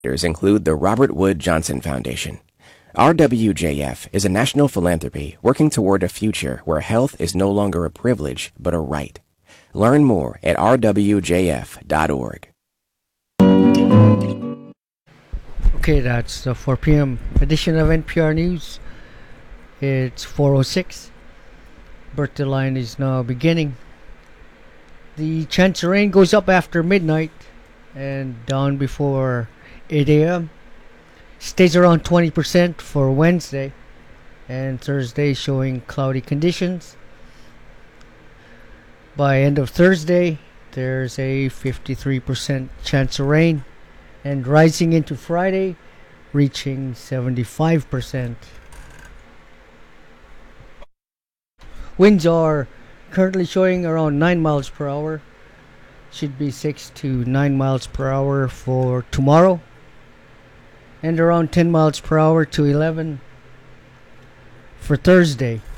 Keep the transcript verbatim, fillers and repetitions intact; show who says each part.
Speaker 1: include the Robert Wood Johnson Foundation. R W J F is a national philanthropy working toward a future where health is no longer a privilege but a right. Learn more at r w j f dot org.
Speaker 2: Okay, that's the four p.m. edition of N P R News. It's four oh six. Birthday line is now beginning. The chance of rain goes up after midnight and down before eight a.m. Stays around twenty percent for Wednesday and Thursday, showing cloudy conditions. By end of Thursday, there's a fifty-three percent chance of rain, and rising into Friday, reaching seventy-five percent. Winds are currently showing around nine miles per hour. Should be six to nine miles per hour for tomorrow, and around ten miles per hour to eleven for Thursday.